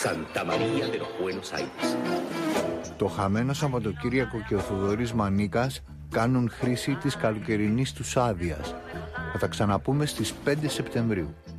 Santa María de los Buenos Aires. Το χαμένο Σαββατοκύριακο και ο Θοδωρής Μανίκας κάνουν χρήση της καλοκαιρινής τους άδειας. Θα τα ξαναπούμε στις 5 Σεπτεμβρίου.